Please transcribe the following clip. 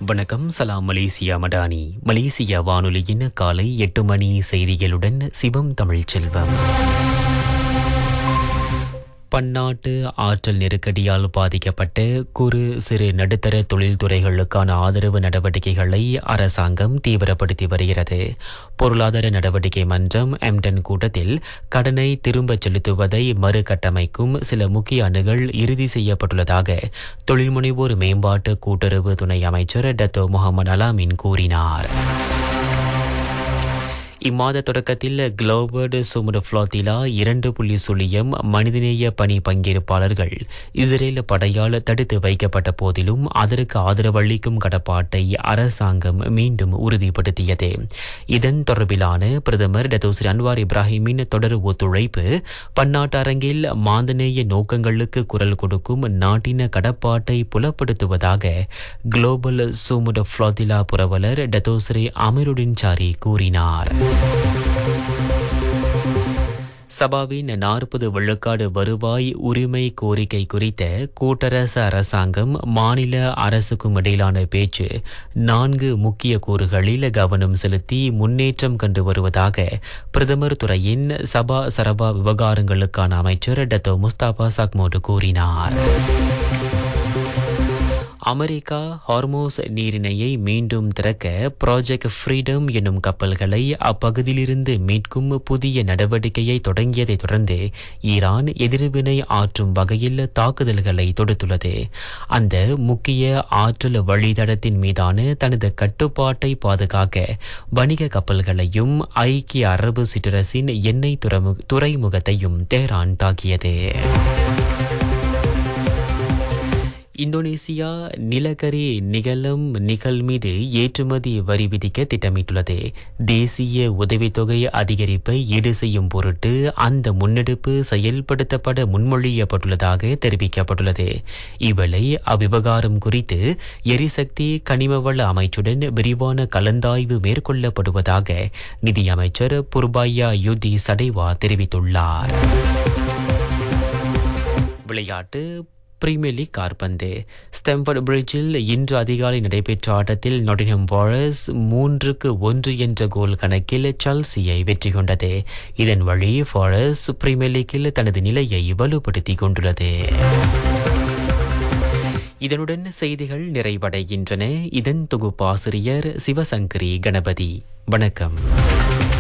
வணக்கம். சலாம் Malaysia Madani. Malaysia வானொலியின் காலை 8 மணி செய்திகளுடன் சிவம் தமிழ்ச்செல்வம். பன்னாட்டு ஆற்றல் நெருக்கடியால் பாதிக்கப்பட்ட குறு சிறு நடுத்தர தொழில்துறைகளுக்கான ஆதரவு நடவடிக்கைகளை அரசாங்கம் தீவிரப்படுத்தி வருகிறது. பொருளாதார நடவடிக்கை மன்றம் எம்டன் கூட்டத்தில் கடனை திரும்பச் செலுத்துவதை மறுகட்டமைக்கும் சில முக்கிய அணுகள் இறுதி செய்யப்பட்டுள்ளதாக தொழில்முனைவோர் மேம்பாட்டு கூட்டுறவு துணை அமைச்சர் டத்தோ முகமது அலாமின் கூறினார். இம்மாத தொடக்கத்தில் குளோபல் சுமர் ஃப்ளோத்திலா 2.0 மனிதநேய பணி பங்கேற்பாளர்கள் இஸ்ரேல் படையால் தடுத்து வைக்கப்பட்ட போதிலும் அதற்கு ஆதரவளிக்கும் கடப்பாட்டை அரசாங்கம் மீண்டும் உறுதிப்படுத்தியது. இதன் தொடர்பிலான பிரதமர் டத்தோஸ்ரீ அன்வார் இப்ராஹிமின் தொடர் ஒத்துழைப்பு பன்னாட்டு அரங்கில் மாந்தநேய நோக்கங்களுக்கு குரல் கொடுக்கும் நாட்டின் கடப்பாட்டை புலப்படுத்துவதாக குளோபல் சுமர் ஃப்ளோத்திலா புரவலர் டத்தோஸ்ரீ அமீருடின் சாரி கூறினார். சபாவின் 40 விழுக்காடு வருவாய் உரிமை கோரிக்கை குறித்த கூட்டரசு அரசாங்கம் மாநில அரசுக்கும் இடையிலான பேச்சு 4 முக்கிய கூறுகளில் கவனம் செலுத்தி முன்னேற்றம் கண்டு வருவதாக பிரதமர் துறையின் சபா சரபா விவகாரங்களுக்கான அமைச்சர் டத்தோ முஸ்தாபா சக்மோடு கூறினார். அமெரிக்கா ஹார்மோஸ் நீரிணையை மீண்டும் திறக்க ப்ராஜெக்ட் ஃப்ரீடம் என்னும் கப்பல்களை அப்பகுதியிலிருந்து மீட்கும் புதிய நடவடிக்கையை தொடங்கியதை தொடர்ந்து ஈரான் எதிர்வினை ஆற்றும் வகையில் தாக்குதல்களை தொடுத்துள்ளது. அந்த முக்கிய ஆற்றல் வழித்தடத்தின் மீதான தனது கட்டுப்பாட்டை பாதுகாக்க வணிக கப்பல்களையும் ஐக்கிய அரபு சிற்றரசின் எண்ணெய் துறைமுகத்தையும் தெஹ்ரான் தாக்கியது. இந்தோனேசியா நிலக்கரி நிகழ் மீது ஏற்றுமதி வரி விதிக்க திட்டமிட்டுள்ளது. தேசிய உதவித்தொகை அதிகரிப்பை ஈடு செய்யும் பொருட்டு அந்த முன்னெடுப்பு செயல்படுத்தப்பட முன்மொழியப்பட்டுள்ளதாக தெரிவிக்கப்பட்டுள்ளது. இவ்வேளை அவ்விவகாரம் குறித்து எரிசக்தி கனிமவள அமைச்சுடன் விரிவான கலந்தாய்வு மேற்கொள்ளப்படுவதாக நிதியமைச்சர் புர்பாயா யுதி சடைவா தெரிவித்துள்ளார். விளையாட்டு பிரீமியர் லீக் காற்பந்து. ஸ்டெம்ஃபோர்ட் பிரிட்ஜில் இன்று அதிகாலை நடைபெற்ற ஆட்டத்தில் நாட்டிங்ஹாம் ஃபாரஸ்ட் 3-1 என்ற கோல் கணக்கில் செல்சியை வெற்றி கொண்டது. இதன் வழி ஃபாரஸ்ட் பிரீமியர் லீக்கில் தனது நிலையை வலுப்படுத்திக் கொண்டுள்ளது. இதனுடன் செய்திகள் நிறைவடைகின்றன. இதன் தொகுப்பாசிரியர் சிவசங்கரி கணபதி. வணக்கம்.